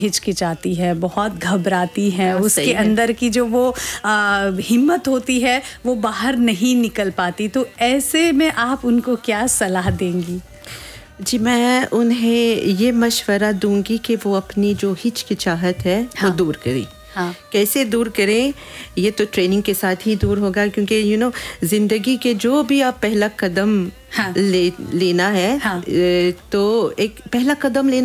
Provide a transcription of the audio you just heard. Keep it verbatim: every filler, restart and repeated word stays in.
हिचकिचाती है, बहुत घबराती है, हाँ, उसके सही है। अंदर की जो वो आ, हिम्मत होती है वो बाहर नहीं निकल पाती, तो ऐसे में आप उनको क्या सलाह देंगी? जी, मैं उन्हें ये मशवरा दूँगी कि वो अपनी जो हिचकिचाहट है वो हाँ। दूर करें। हाँ। कैसे दूर करें? ये तो ट्रेनिंग के साथ ही दूर होगा, क्योंकि यू नो ज़िंदगी के जो भी आप पहला कदम हाँ। ले लेना है, हाँ। अ, तो एक पहला कदम लेना